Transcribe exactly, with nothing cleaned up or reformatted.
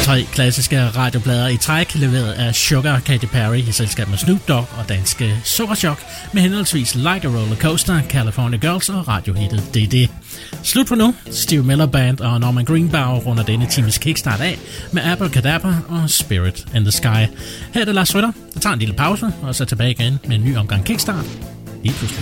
Tre klassiske radioplader i træk, leveret af Sugar, Katy Perry i selskab med Snoop Dogg og danske Sukkerchok, med henholdsvis Like a Roller Coaster, California Girls og radiohittet D D. Slut for nu. Steve Miller Band og Norman Greenbaum runder denne times kickstart af med Abracadabra og Spirit in the Sky. Her er det Lars Rytter, der tager en lille pause og så tilbage igen med en ny omgang kickstart lige pludselig.